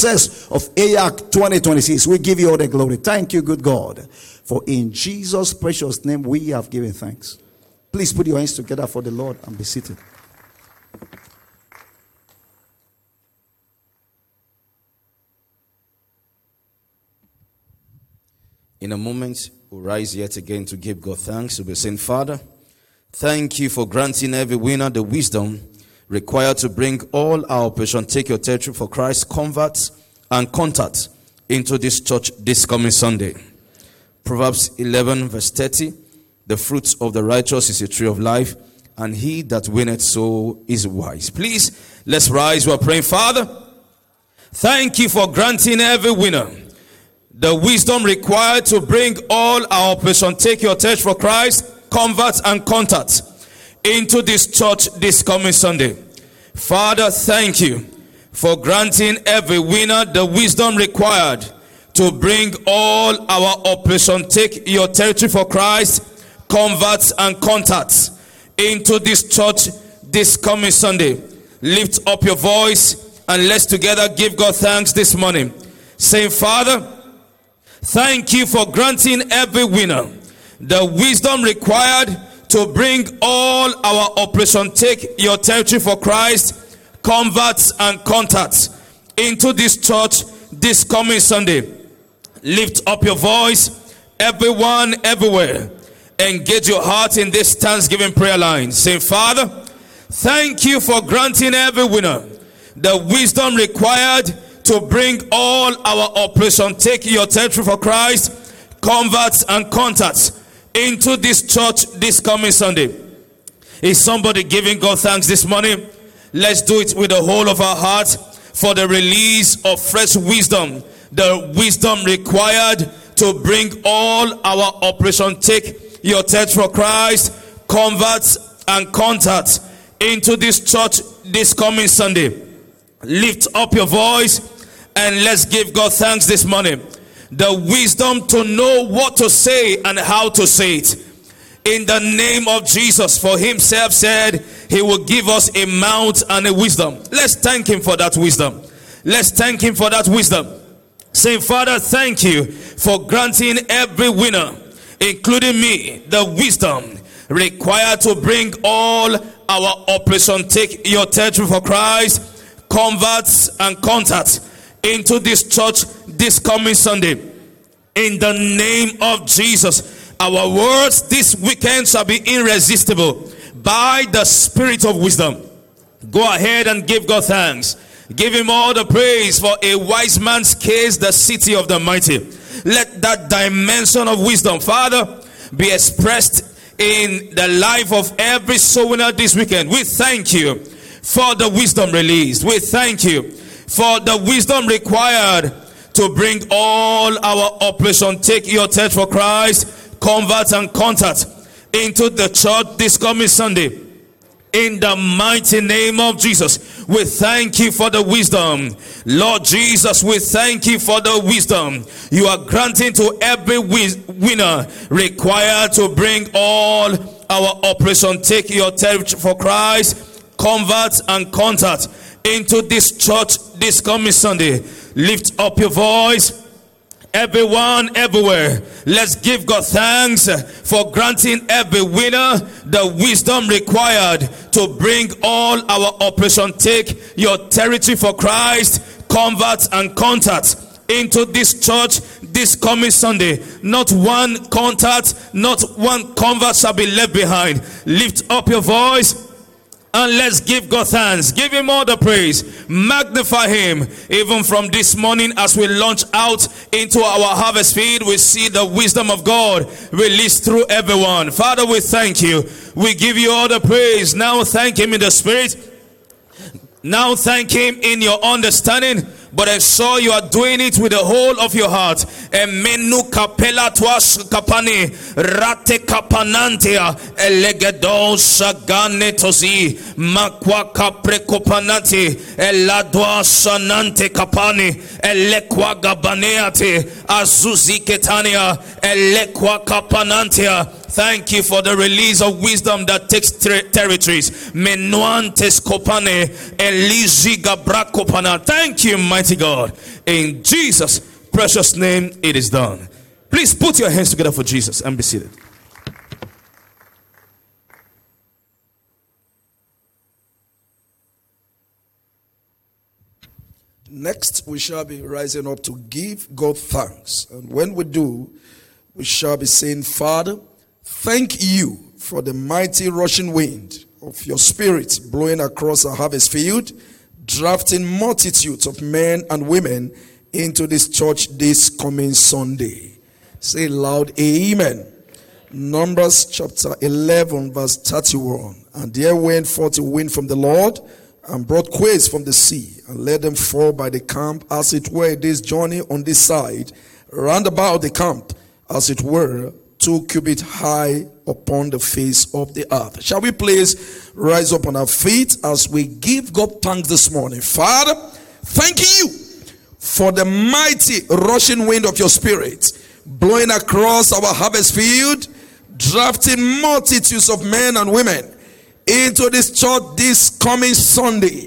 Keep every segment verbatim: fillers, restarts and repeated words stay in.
of A Y C twenty twenty-six. We give you all the glory. Thank you, good God. For in Jesus' precious name we have given thanks. Please put your hands together for the Lord and be seated. In a moment, we'll rise yet again to give God thanks. We'll be saying, Father, thank you for granting every winner the wisdom required to bring all our Operation Take Your Territory for Christ converts and contacts into this church this coming Sunday. Proverbs eleven verse thirty, the fruits of the righteous is a tree of life, and he that winneth so is wise. Please, let's rise. We're praying, Father, thank you for granting every winner the wisdom required to bring all our Operation Take Your Church for Christ converts and contacts into this church this coming Sunday. Father, thank you for granting every winner the wisdom required to bring all our Operation Take Your Territory for Christ converts and contacts into this church this coming Sunday. Lift up your voice and let's together give God thanks this morning, saying, Father, thank you for granting every winner the wisdom required to bring all our Operation Take Your Territory for Christ converts and contacts into this church this coming Sunday. Lift up your voice, everyone, everywhere. Engage your heart in this Thanksgiving prayer line. Say, Father, thank you for granting every winner the wisdom required to bring all our Operation Take Your Territory for Christ converts and contacts into this church this coming Sunday. Is somebody giving God thanks this morning? Let's do it with the whole of our hearts for the release of fresh wisdom, the wisdom required to bring all our Operation Take Your Territory for Christ converts and contacts into this church this coming Sunday. Lift up your voice and let's give God thanks this morning. The wisdom to know what to say and how to say it. In the name of Jesus, for himself said he will give us a mouth and a wisdom. Let's thank him for that wisdom. Let's thank him for that wisdom. Say, Father, thank you for granting every winner, including me, the wisdom required to bring all our Operation Take Your Territory for Christ converts and contacts into this church this coming Sunday. In the name of Jesus, our words this weekend shall be irresistible by the Spirit of wisdom. Go ahead and give God thanks. Give him all the praise. For a wise man's case, the city of the mighty. Let that dimension of wisdom, Father, be expressed in the life of every soul winner this weekend. We thank you for the wisdom released. We thank you for the wisdom required to bring all our Operation Take Your Territory for Christ converts and contacts into the church this coming Sunday. In the mighty name of Jesus, we thank you for the wisdom. Lord Jesus, we thank you for the wisdom you are granting to every winner required to bring all our Operation Take Your Territory for Christ converts and contacts into this church this coming Sunday. Lift up your voice, everyone, everywhere. Let's give God thanks for granting every winner the wisdom required to bring all our Operation Take Your Territory for Christ converts and contacts into this church this coming Sunday. Not one contact, not one convert shall be left behind. Lift up your voice and let's give God thanks. Give him all the praise. Magnify him. Even from this morning as we launch out into our harvest field, we see the wisdom of God released through everyone. Father, we thank you. We give you all the praise. Now thank him in the spirit. Now thank him in your understanding. But I saw you are doing it with the whole of your heart. Emenu kapela tuas kapani rate kapanantia elegedo sagane tosi makwa kapre kopanati eladwa sanante kapani elekwa gabaneate azuzi ketania elekwa kapanantia. Thank you for the release of wisdom that takes ter- territories. Menuantes kopane, elizi gabra kopana. Thank you, mighty God. In Jesus' precious name, it is done. Please put your hands together for Jesus and be seated. Next, we shall be rising up to give God thanks. And when we do, we shall be saying, Father, thank you for the mighty rushing wind of your spirit blowing across our harvest field, drafting multitudes of men and women into this church this coming Sunday. Say loud, amen. Numbers chapter eleven, verse thirty-one. And there went forth a wind from the Lord, and brought quails from the sea, and let them fall by the camp, as it were this journey on this side, round about the camp, as it were two cubits high upon the face of the earth. Shall we please rise up on our feet as we give God thanks this morning? Father, thank you for the mighty rushing wind of your spirit, blowing across our harvest field, drafting multitudes of men and women into this church this coming Sunday.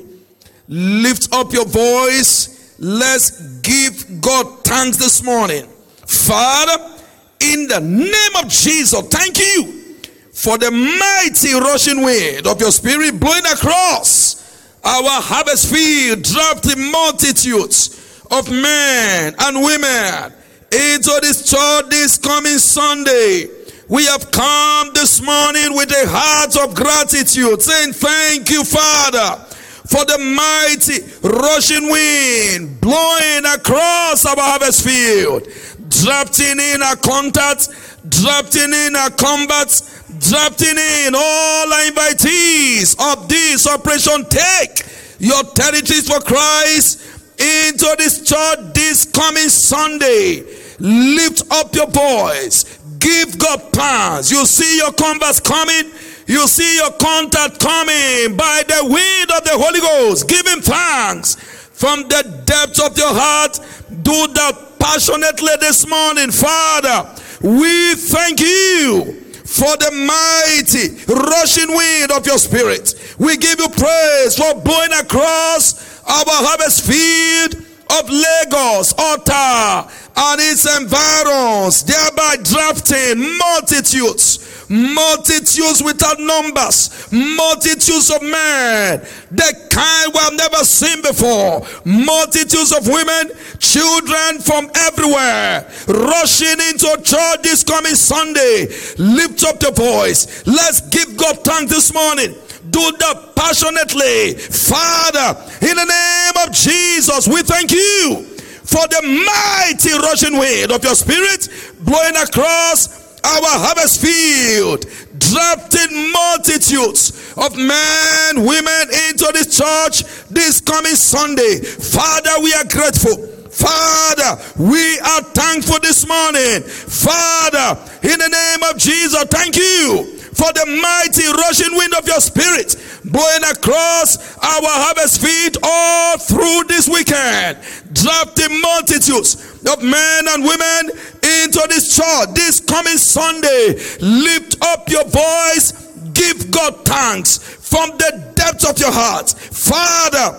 Lift up your voice. Let's give God thanks this morning. Father, in the name of Jesus, thank you for the mighty rushing wind of your spirit blowing across our harvest field, drafting multitudes of men and women into this church this coming Sunday. We have come this morning with a heart of gratitude, saying thank you, Father, for the mighty rushing wind blowing across our harvest field, drafting in our contacts, drafting in our combats, drafting in all our invitees of this operation. Take your territories for Christ into this church this coming Sunday. Lift up your voice. Give God thanks. You see your converse coming. You see your contact coming by the wind of the Holy Ghost. Give him thanks from the depths of your heart. Do that passionately this morning. Father, we thank you for the mighty rushing wind of your spirit. We give you praise for blowing across our harvest field of Lagos, Otta, and its environs, thereby drafting multitudes, multitudes without numbers, multitudes of men, the kind we have never seen before, multitudes of women, children from everywhere, rushing into church this coming Sunday. Lift up your voice. Let's give God thanks this morning. Do that passionately. Father, in the name of Jesus, we thank you for the mighty rushing wind of your spirit blowing across our harvest field, drafting multitudes of men, women into this church this coming Sunday. Father, we are grateful. Father, we are thankful this morning. Father, in the name of Jesus, thank you for the mighty rushing wind of your spirit blowing across our harvest field all through this weekend, drafting multitudes of men and women into this church this coming Sunday. Lift up your voice. Give God thanks from the depths of your heart. Father,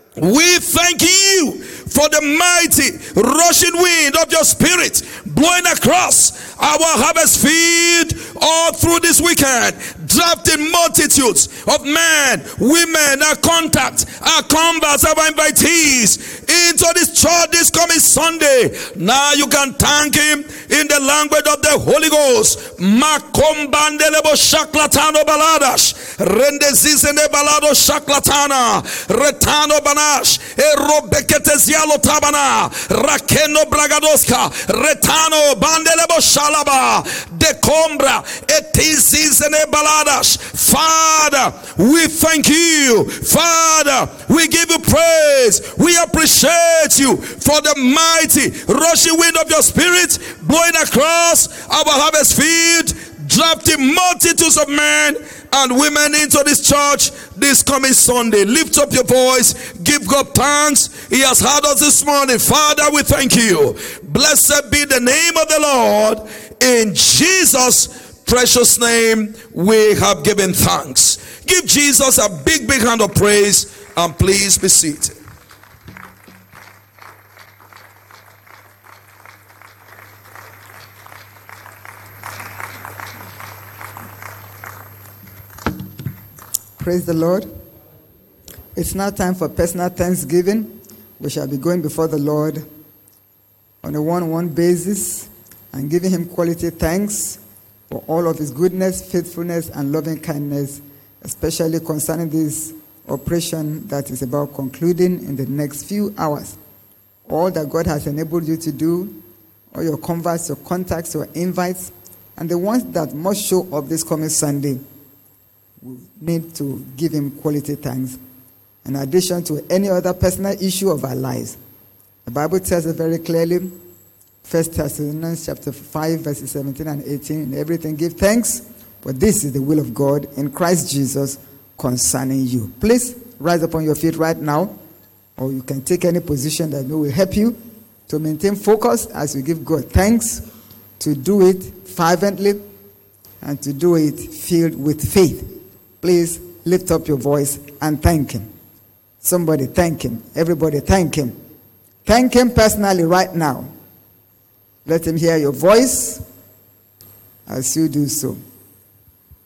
we thank you for the mighty rushing wind of your spirit blowing across our harvest field all through this weekend, drafting multitudes of men, women, our contacts, our converts, our invitees into this church this coming Sunday. Now you can thank him in the language of the Holy Ghost. Makombandelebo shaklatano baladash, rendezizene balado shaklatana, retano banash, erobeketesialo tabana, rakeno bragadoska, retano bandelebo shalaba, decombra, etizizene baladash. Father, we thank you. Father, we give you praise. We appreciate you for the mighty rushing wind of your spirit blowing across our harvest field, drafting multitudes of men and women into this church this coming Sunday. Lift up your voice. Give God thanks. He has heard us this morning. Father, we thank you. Blessed be the name of the Lord. In Jesus' precious name we have given thanks. Give Jesus a big, big hand of praise, and please be seated. Praise the Lord. It's now time for personal thanksgiving. We shall be going before the Lord on a one-on-one basis and giving him quality thanks for all of his goodness, faithfulness, and loving kindness, especially concerning this operation that is about concluding in the next few hours. All that God has enabled you to do, all your converts, your contacts, your invites, and the ones that must show up this coming Sunday, we need to give him quality thanks, in addition to any other personal issue of our lives. The Bible tells us very clearly, First Thessalonians chapter five, verses seventeen and eighteen, in everything give thanks, for this is the will of God in Christ Jesus concerning you. Please rise up on your feet right now, or you can take any position that will help you to maintain focus as we give God thanks, to do it fervently, and to do it filled with faith. Please lift up your voice and thank him. Somebody thank him. Everybody thank him. Thank him personally right now. Let him hear your voice as you do so.